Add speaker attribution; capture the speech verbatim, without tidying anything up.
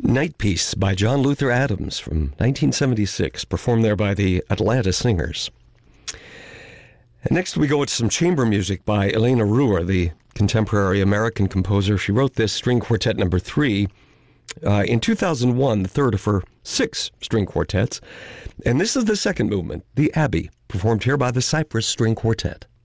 Speaker 1: Night Piece by John Luther Adams from nineteen seventy-six, performed there by the Atlanta Singers. And next we go with some chamber music by Elena Ruhr, the contemporary American composer. She wrote this string quartet number three uh, in two thousand one, the third of her six string quartets. And this is the second movement, the Abbey, performed here by the Cypress String Quartet.